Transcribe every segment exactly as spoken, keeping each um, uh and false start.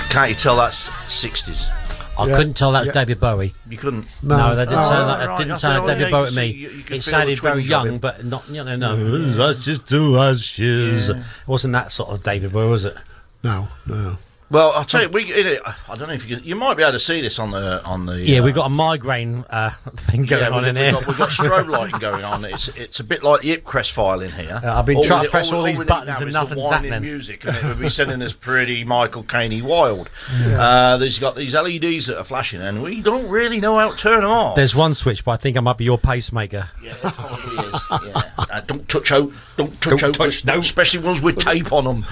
Can't you tell that's sixties? I Yeah. couldn't tell that was Yeah. David Bowie. You couldn't. No. No, that didn't Oh, sound like, right, that didn't I sound thought, like David yeah, Bowie you to me. see- you- you can It feel sounded the very twinge of young, him. but not, you know, no. Ashes to ashes. It wasn't that sort of David Bowie, was it? No, no. Well, I'll tell you, we. In it, I don't know if you can, you might be able to see this on the on the. Yeah, uh, we've got a migraine uh, thing going yeah, on we've, in we've here. got, we've got strobe lighting going on. It's it's a bit like the Ipcrest file in here. Yeah, I've been All trying we- to press all we these need buttons now and is the nothing's whining happening. music, and it would be sending us pretty Michael Caine wild. Uh, there's got these L E Ds that are flashing, and we don't really know how to turn them off. There's one switch, but I think I might be your pacemaker. Yeah, it probably is. Yeah. Uh, don't touch out. Don't touch Don't out. touch, no. Especially ones with tape on them.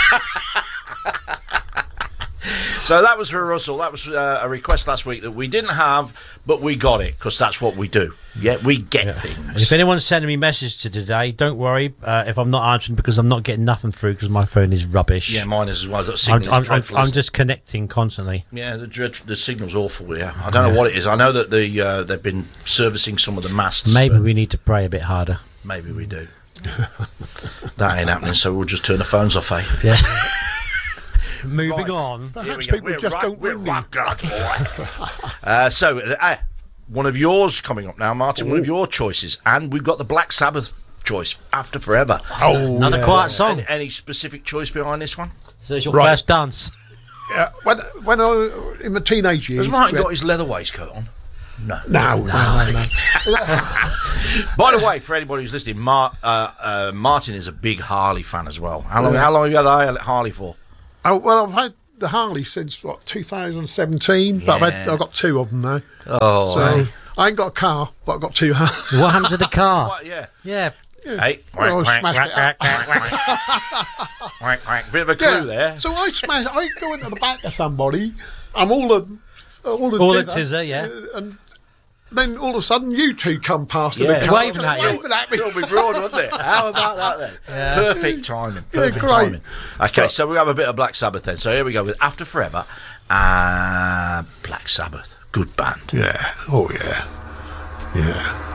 So that was for Russell. That was uh, a request last week that we didn't have, but we got it because that's what we do. Yeah, we get Yeah. things. If anyone's sending me messages to today, don't worry uh, if I'm not answering because I'm not getting nothing through because my phone is rubbish. Yeah, mine is as well. The I'm, signal I'm, is I'm, dreadful. I'm just connecting constantly. Yeah, the dread, the signal's awful. Yeah, I don't know what it is. I know that the uh, they've been servicing some of the masts. Maybe but we need to pray a bit harder. maybe we do. That ain't happening. So we'll just turn the phones off. Eh? Yeah. Moving Right. on. Perhaps people We're just rock- don't we're ring me. rock gods, boy. uh, so, uh, one of yours coming up now, Martin. One of your choices, and we've got the Black Sabbath choice, After Forever. Oh, Another yeah. quiet song. Any, any specific choice behind this one? So it's your Right. first dance. Yeah, when when I in my teenage years. Has Martin yeah. got his leather waistcoat on? No. No, no, no, no. By the way, for anybody who's listening, Mar- uh, uh, Martin is a big Harley fan as well. How long? Yeah. How long have you had a Harley for? Oh, well, I've had the Harley since what two thousand seventeen, but I've, had, Yeah. I've got two of them now. Oh, So eh? I ain't got a car, but I've got two Harleys. What happened to the car? What, yeah. Yeah. Hey, Well, I smashed it up. whack, whack. Bit of a clue Yeah. there. So I smash. I go into the back of somebody. I'm all the all the All the dinner, tizzer, yeah. uh, and then all of a sudden you two come past in Yeah. the car. Waving at you. Waving at me. It'll be broad, wouldn't it? How about that then? Yeah. Perfect timing. Perfect great. timing. Okay, so we have a bit of Black Sabbath then. So here we go with After Forever. Uh, Black Sabbath. Good band. Yeah. Oh yeah. Yeah.